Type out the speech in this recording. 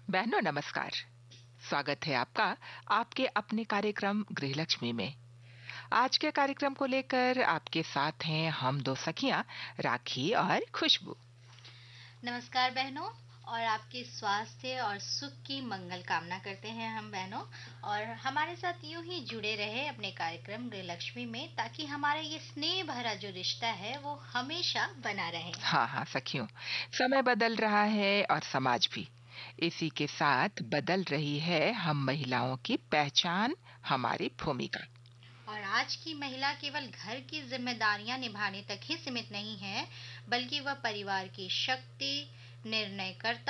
बहनों नमस्कार। स्वागत है आपका आपके अपने कार्यक्रम गृहलक्ष्मी में। आज के कार्यक्रम को लेकर आपके साथ हैं हम दो सखियां राखी और खुशबू। नमस्कार बहनों। और आपके स्वास्थ्य और सुख की मंगल कामना करते हैं हम बहनों। और हमारे साथ यूं ही जुड़े रहे अपने कार्यक्रम गृहलक्ष्मी में, ताकि हमारा ये स्नेह भरा जो रिश्ता है वो हमेशा बना रहे। हाँ हाँ सखियों, समय बदल रहा है और समाज भी। इसी के साथ बदल रही है हम महिलाओं की पहचान, हमारी भूमिका। और आज की महिला केवल घर की जिम्मेदारियां निभाने तक ही सीमित नहीं है, बल्कि वह परिवार की शक्ति, निर्णय